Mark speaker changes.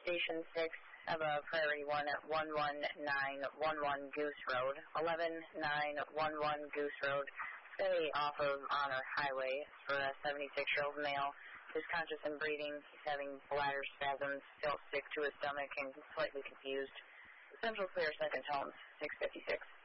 Speaker 1: Station 6, have a priority 1 at 11911 Goose Road, 11911 Goose Road, stay off of Honor Highway for a 76-year-old male who's conscious and breathing. He's having bladder spasms, feels sick to his stomach, and slightly confused. Central clear, second tones, 656.